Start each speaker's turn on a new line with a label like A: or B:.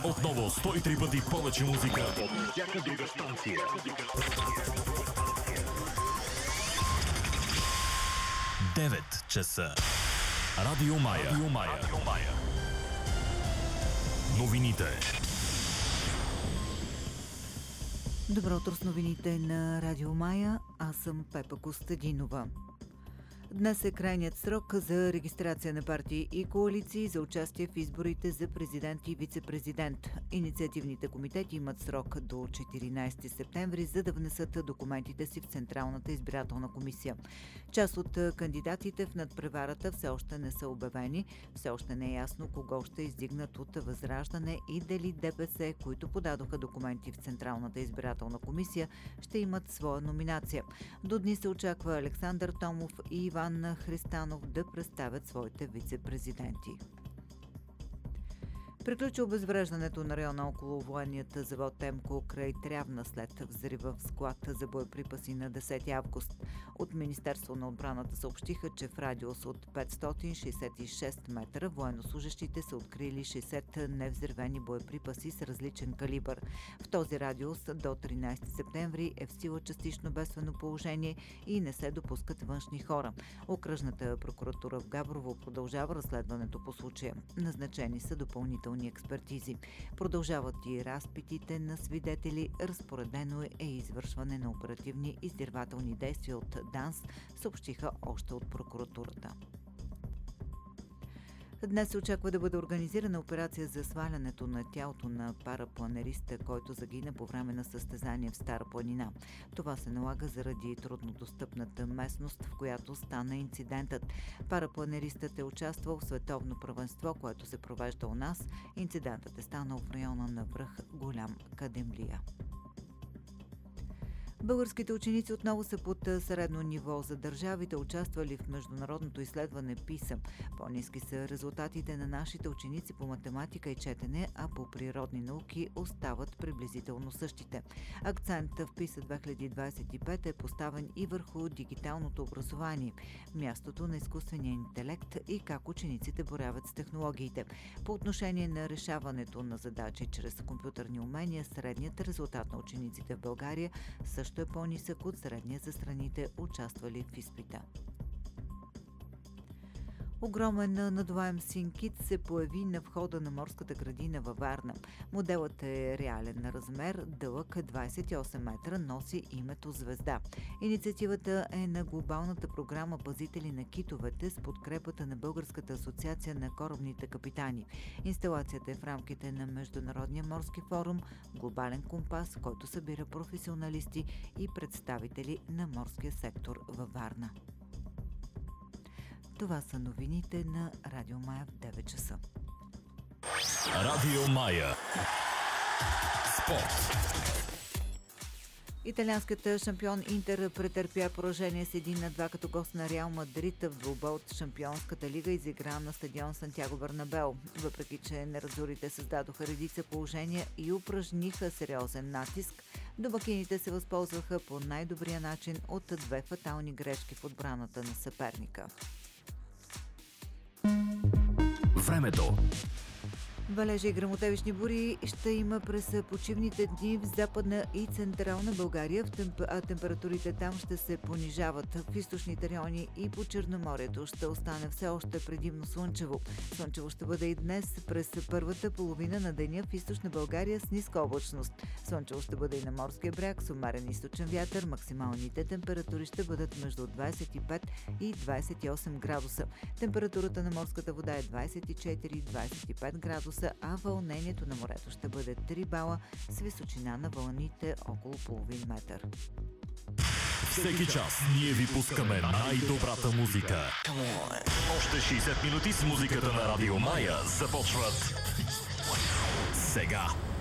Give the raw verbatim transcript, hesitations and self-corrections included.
A: Отново сто и три пъти повече музика от всяка друга станция. девет часа. Радио Мая. Радио Мая. Радио Мая. Новините.
B: Добро утро с новините на Радио Мая. Аз съм Пепа Костадинова. Днес е крайният срок за регистрация на партии и коалиции за участие в изборите за президент и вице-президент. Инициативните комитети имат срок до четиринайсети септември, за да внесат документите си в Централната избирателна комисия. Част от кандидатите в надпреварата все още не са обявени. Все още не е ясно кого ще издигнат от Възраждане и дали ДПС, които подадоха документи в Централната избирателна комисия, ще имат своя номинация. До дни се очаква Александър Томов и Иван Христанов да представят своите вице-президенти. Приключи обезвреждането на района около военният завод Темко край Трявна след взрива в склад за боеприпаси на десети август. От Министерство на отбраната съобщиха, че в радиус от петстотин шейсет и шест метра военнослужещите са открили шейсет невзривени боеприпаси с различен калибър. В този радиус до тринайсети септември е в сила частично бедствено положение и не се допускат външни хора. Окръжната прокуратура в Габрово продължава разследването по случая. Назначени са допълнителни експертизи. Продължават и разпитите на свидетели. Разпоредено е извършване на оперативни издирвателни действия от ДАНС, съобщиха още от прокуратурата. Днес се очаква да бъде организирана операция за свалянето на тялото на парапланериста, който загина по време на състезание в Стара планина. Това се налага заради труднодостъпната местност, в която стана инцидентът. Парапланеристът е участвал в световно първенство, което се провежда у нас. Инцидентът е станал в района на връх Голям Кадемлия. Българските ученици отново са под средно ниво за държавите, участвали в международното изследване ПИСА. По-ниски са резултатите на нашите ученици по математика и четене, а по природни науки остават приблизително същите. Акцент в ПИСА две хиляди двайсет и пета е поставен и върху дигиталното образование, мястото на изкуствения интелект и как учениците боравят с технологиите. По отношение на решаването на задачи чрез компютърни умения, средният резултат на учениците в България също е по-нисък от средния за страните, участвали в изпита. Огромен надуваем синкит се появи на входа на морската градина във Варна. Моделът е реален на размер, дълъг двайсет и осем метра, носи името Звезда. Инициативата е на глобалната програма Пазители на китовете с подкрепата на Българската асоциация на корабните капитани. Инсталацията е в рамките на Международния морски форум Глобален компас, който събира професионалисти и представители на морския сектор във Варна. Това са новините на Радио Мая в девет часа.
A: Радио Мая. Спорт.
B: Италианският шампион Интер претърпя поражение с един на два като гост на Реал Мадрид в двубой от Шампионската лига, изигран на стадион Сантьяго Бернабеу. Въпреки че неразорите създадоха редица положения и упражниха сериозен натиск, домакините се възползваха по най-добрия начин от две фатални грешки в отбраната на съперника.
A: Времето.
B: Валежи и гръмотевични бури ще има през почивните дни в Западна и Централна България, а температурите там ще се понижават. В източните райони и по Черноморието ще остане все още предимно слънчево. Слънчево ще бъде и днес през първата половина на деня в източна България с ниска облачност. Слънчево ще бъде и на морския бряг с умерен източен вятър. Максималните температури ще бъдат между двайсет и пет и двайсет и осем градуса. Температурата на морската вода е двайсет и четири до двайсет и пет градуса, а вълнението на морето ще бъде три бала с височина на вълните около половин метър.
A: Всеки час ние ви пускаме най-добрата музика. Още шейсет минути с музиката на Радио Мая започват сега.